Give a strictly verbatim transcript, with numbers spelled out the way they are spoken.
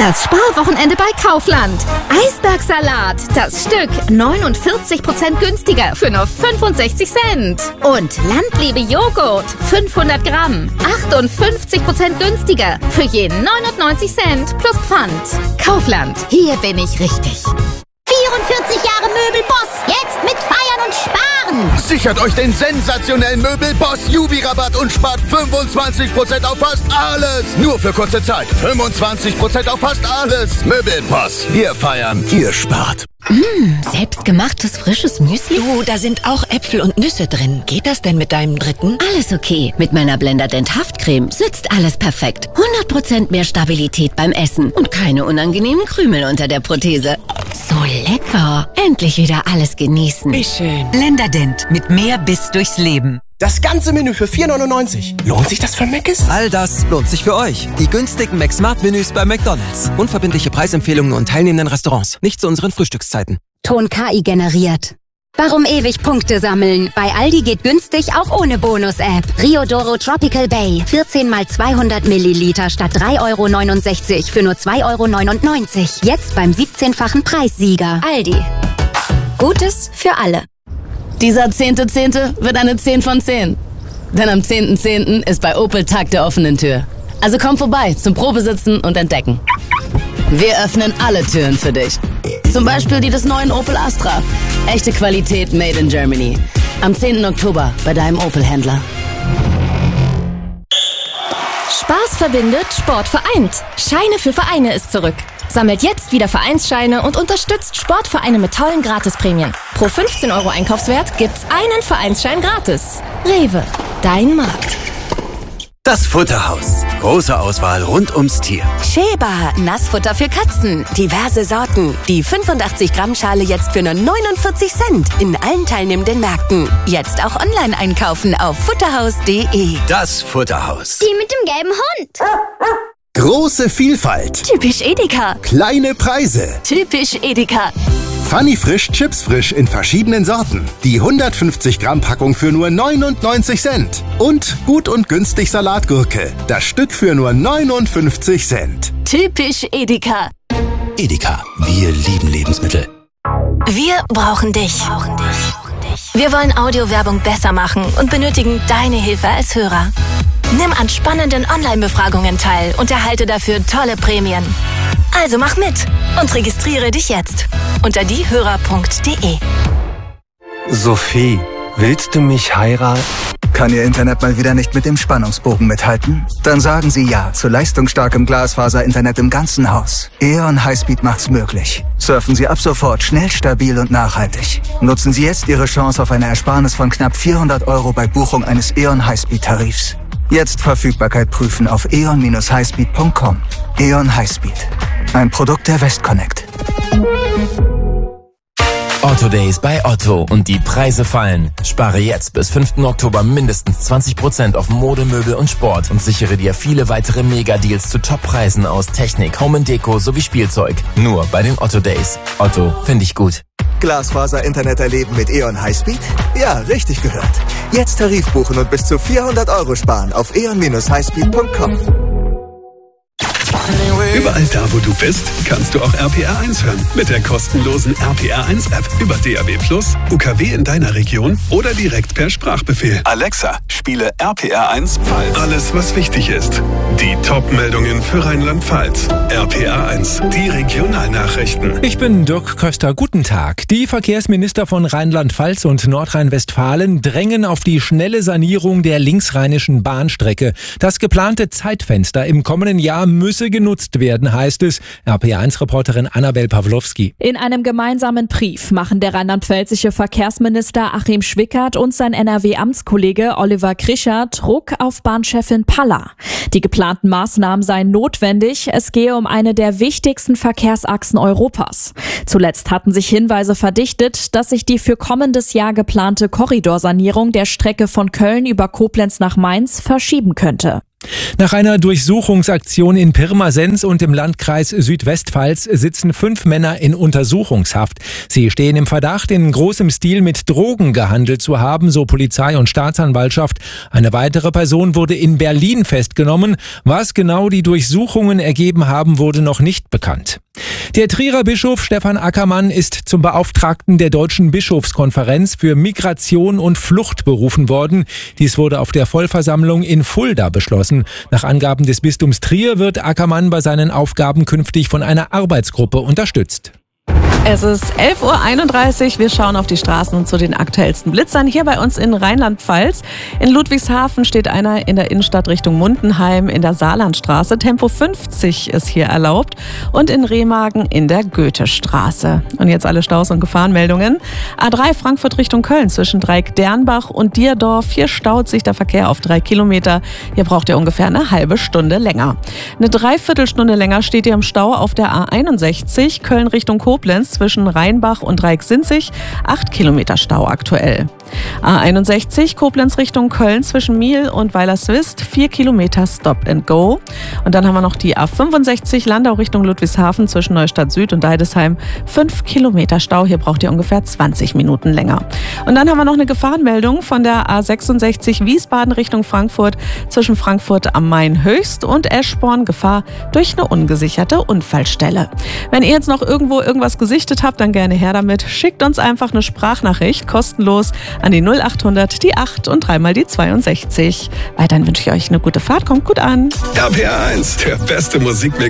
Das Sparwochenende bei Kaufland. Eisbergsalat, das Stück neunundvierzig Prozent günstiger für nur fünfundsechzig Cent. Und Landliebe Joghurt, fünfhundert Gramm, achtundfünfzig Prozent günstiger für je neunundneunzig Cent plus Pfand. Kaufland, hier bin ich richtig. vierundvierzig Jahre Möbelboss, jetzt mit Feiern und Sparen. Sichert euch den sensationellen Möbelboss-Jubi-Rabatt und spart fünfundzwanzig Prozent auf fast alles. Nur für kurze Zeit. fünfundzwanzig Prozent auf fast alles. Möbelboss. Wir feiern, ihr spart. Mmh, selbstgemachtes frisches Müsli? Du, da sind auch Äpfel und Nüsse drin. Geht das denn mit deinem dritten? Alles okay. Mit meiner Blenderdent Haftcreme sitzt alles perfekt. hundert Prozent mehr Stabilität beim Essen und keine unangenehmen Krümel unter der Prothese. So lecker. Endlich wieder alles genießen. Wie schön. Blenderdent mit mehr Biss durchs Leben. Das ganze Menü für vier neunundneunzig. Lohnt sich das für Mc's? All das lohnt sich für euch. Die günstigen McSmart-Menüs bei McDonald's. Unverbindliche Preisempfehlungen und teilnehmenden Restaurants. Nicht zu unseren Frühstückszeiten. Ton K I generiert. Warum ewig Punkte sammeln? Bei Aldi geht günstig auch ohne Bonus-App. Riodoro Tropical Bay. vierzehn mal zweihundert Milliliter statt drei Euro neunundsechzig für nur zwei Euro neunundneunzig. Jetzt beim siebzehnfachen Preissieger. Aldi. Gutes für alle. Dieser zehnte Zehnte wird eine zehn von zehn. Denn am zehnten Zehnten ist bei Opel Tag der offenen Tür. Also komm vorbei zum Probesitzen und Entdecken. Wir öffnen alle Türen für dich. Zum Beispiel die des neuen Opel Astra. Echte Qualität made in Germany. Am zehnten Oktober bei deinem Opel-Händler. Spaß verbindet, Sport vereint. Scheine für Vereine ist zurück. Sammelt jetzt wieder Vereinsscheine und unterstützt Sportvereine mit tollen Gratisprämien. Pro fünfzehn Euro Einkaufswert gibt's einen Vereinsschein gratis. Rewe, dein Markt. Das Futterhaus. Große Auswahl rund ums Tier. Sheba, Nassfutter für Katzen. Diverse Sorten. Die fünfundachtzig Gramm Schale jetzt für nur neunundvierzig Cent. In allen teilnehmenden Märkten. Jetzt auch online einkaufen auf futterhaus punkt de. Das Futterhaus. Die mit dem gelben Hund. Große Vielfalt. Typisch Edeka. Kleine Preise. Typisch Edeka. Funny Frisch Chips Frisch in verschiedenen Sorten. Die hundertfünfzig Gramm Packung für nur neunundneunzig Cent. Und gut und günstig Salatgurke. Das Stück für nur neunundfünfzig Cent. Typisch Edeka. Edeka. Wir lieben Lebensmittel. Wir brauchen dich. Wir wollen Audiowerbung besser machen und benötigen deine Hilfe als Hörer. Nimm an spannenden Online-Befragungen teil und erhalte dafür tolle Prämien. Also mach mit und registriere dich jetzt unter diehörer punkt de. Sophie, willst du mich heiraten? Kann Ihr Internet mal wieder nicht mit dem Spannungsbogen mithalten? Dann sagen Sie ja zu leistungsstarkem Glasfaser-Internet im ganzen Haus. E O N Highspeed macht's möglich. Surfen Sie ab sofort schnell, stabil und nachhaltig. Nutzen Sie jetzt Ihre Chance auf eine Ersparnis von knapp vierhundert Euro bei Buchung eines E O N Highspeed-Tarifs. Jetzt Verfügbarkeit prüfen auf e o n Bindestrich highspeed punkt com. E O N Highspeed. Ein Produkt der Westconnect. Otto Days bei Otto und die Preise fallen. Spare jetzt bis fünften Oktober mindestens zwanzig Prozent auf Mode, Möbel und Sport und sichere dir viele weitere Mega-Deals zu Top-Preisen aus Technik, Home and Deko sowie Spielzeug. Nur bei den Otto Days. Otto, finde ich gut. Glasfaser-Internet erleben mit E O N Highspeed? Ja, richtig gehört. Jetzt Tarif buchen und bis zu vierhundert Euro sparen auf e o n Bindestrich highspeed punkt com. Überall da, wo du bist, kannst du auch R P R eins hören. Mit der kostenlosen R P R eins App über D A B plus, U K W in deiner Region oder direkt per Sprachbefehl. Alexa, spiele R P R eins Pfalz. Alles, was wichtig ist. Die Top-Meldungen für Rheinland-Pfalz. R P R eins, die Regionalnachrichten. Ich bin Dirk Köster. Guten Tag. Die Verkehrsminister von Rheinland-Pfalz und Nordrhein-Westfalen drängen auf die schnelle Sanierung der linksrheinischen Bahnstrecke. Das geplante Zeitfenster im kommenden Jahr müsse genutzt werden, heißt es. R P R eins-Reporterin Annabel Pawlowski. In einem gemeinsamen Brief machen der rheinland-pfälzische Verkehrsminister Achim Schwickert und sein N R W-Amtskollege Oliver Krischer Druck auf Bahnchefin Palla. Die geplanten Maßnahmen seien notwendig. Es gehe um eine der wichtigsten Verkehrsachsen Europas. Zuletzt hatten sich Hinweise verdichtet, dass sich die für kommendes Jahr geplante Korridorsanierung der Strecke von Köln über Koblenz nach Mainz verschieben könnte. Nach einer Durchsuchungsaktion in Pirmasens und im Landkreis Südwestpfalz sitzen fünf Männer in Untersuchungshaft. Sie stehen im Verdacht, in großem Stil mit Drogen gehandelt zu haben, so Polizei und Staatsanwaltschaft. Eine weitere Person wurde in Berlin festgenommen. Was genau die Durchsuchungen ergeben haben, wurde noch nicht bekannt. Der Trierer Bischof Stefan Ackermann ist zum Beauftragten der Deutschen Bischofskonferenz für Migration und Flucht berufen worden. Dies wurde auf der Vollversammlung in Fulda beschlossen. Nach Angaben des Bistums Trier wird Ackermann bei seinen Aufgaben künftig von einer Arbeitsgruppe unterstützt. Es ist elf Uhr einunddreißig. Wir schauen auf die Straßen und zu den aktuellsten Blitzern hier bei uns in Rheinland-Pfalz. In Ludwigshafen steht einer in der Innenstadt Richtung Mundenheim in der Saarlandstraße. Tempo fünfzig ist hier erlaubt. Und in Remagen in der Goethestraße. Und jetzt alle Staus und Gefahrenmeldungen. A drei Frankfurt Richtung Köln zwischen Dreieck-Dernbach und Dierdorf. Hier staut sich der Verkehr auf drei Kilometer. Hier braucht ihr ungefähr eine halbe Stunde länger. Eine Dreiviertelstunde länger steht ihr im Stau auf der A einundsechzig Köln Richtung Koblenz zwischen Rheinbach und Dreieck-Sinzig. Acht Kilometer Stau aktuell. A einundsechzig Koblenz Richtung Köln zwischen Miel und Weilerswist. Vier Kilometer Stop and Go. Und dann haben wir noch die A fünfundsechzig Landau Richtung Ludwigshafen zwischen Neustadt Süd und Deidesheim. Fünf Kilometer Stau. Hier braucht ihr ungefähr zwanzig Minuten länger. Und dann haben wir noch eine Gefahrenmeldung von der A sechsundsechzig Wiesbaden Richtung Frankfurt zwischen Frankfurt am Main Höchst und Eschborn. Gefahr durch eine ungesicherte Unfallstelle. Wenn ihr jetzt noch irgendwo irgendwas gesichtet habt, dann gerne her damit. Schickt uns einfach eine Sprachnachricht, kostenlos, an die null achthundert, die acht und dreimal die zweiundsechzig. Weiterhin wünsche ich euch eine gute Fahrt, kommt gut an. R P R eins, der beste Musikmix